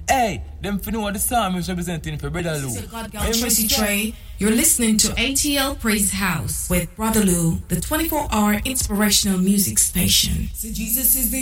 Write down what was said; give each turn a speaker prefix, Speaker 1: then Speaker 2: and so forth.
Speaker 1: Hey, them for know what the psalm is representing for Brother Lou.
Speaker 2: This is God Tracy Trey. You're listening to ATL Praise House with Brother Lou, the 24-hour inspirational music station.
Speaker 3: So Jesus is the